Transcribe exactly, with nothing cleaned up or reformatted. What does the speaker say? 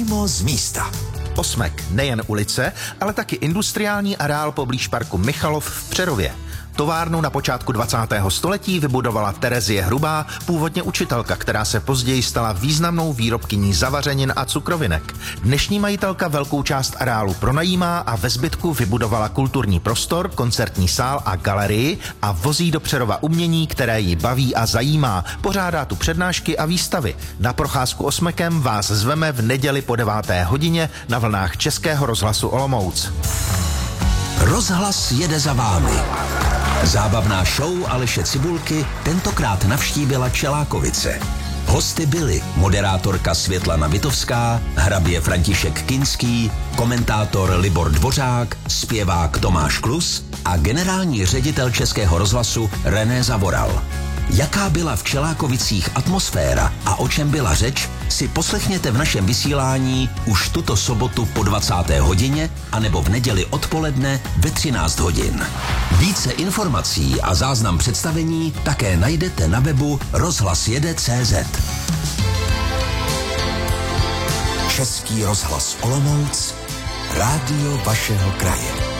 Přímo z místa. Osmek nejen ulice, ale taky industriální areál poblíž parku Michalov v Přerově. Továrnu na počátku dvacátého století vybudovala Terezie Hrubá, původně učitelka, která se později stala významnou výrobkyní zavařenin a cukrovinek. Dnešní majitelka velkou část areálu pronajímá a ve zbytku vybudovala kulturní prostor, koncertní sál a galerii a vozí do Přerova umění, které ji baví a zajímá. Pořádá tu přednášky a výstavy. Na procházku Osmekem vás zveme v neděli po deváté hodině na vlnách Českého rozhlasu Olomouc. Rozhlas jede za vámi. Zábavná show Aleše Cibulky tentokrát navštívila Čelákovice. Hosty byli moderátorka Světlana Vitovská, hrabě František Kinský, komentátor Libor Dvořák, zpěvák Tomáš Klus a generální ředitel Českého rozhlasu René Zavoral. Jaká byla v Čelákovicích atmosféra a o čem byla řeč, si poslechněte v našem vysílání už tuto sobotu po dvacáté hodině anebo v neděli odpoledne ve třináct hodin. Více informací a záznam představení také najdete na webu rozhlas jede tečka cé zet. Český rozhlas Olomouc, rádio vašeho kraje.